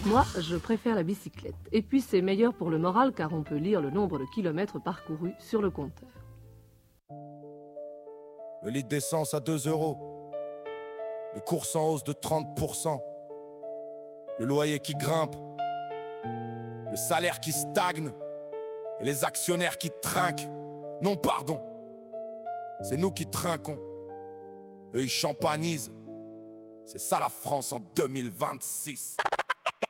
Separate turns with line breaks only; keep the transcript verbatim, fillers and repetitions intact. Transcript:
Moi, je préfère la bicyclette. Et puis c'est meilleur pour le moral car on peut lire le nombre de kilomètres parcourus sur le compteur.
Le litre d'essence à deux euros. Les courses en hausse de trente pour cent. Le loyer qui grimpe. Le salaire qui stagne. Et les actionnaires qui trinquent. Non, pardon. C'est nous qui trinquons. Eux, ils champanisent. C'est ça la France en deux mille vingt-six.